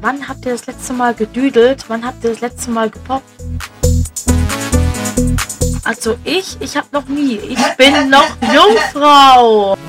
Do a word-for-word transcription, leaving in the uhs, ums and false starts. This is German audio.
Wann habt ihr das letzte Mal gedüdelt? Wann habt ihr das letzte Mal gepoppt? Also ich, ich hab noch nie. Ich bin noch Jungfrau.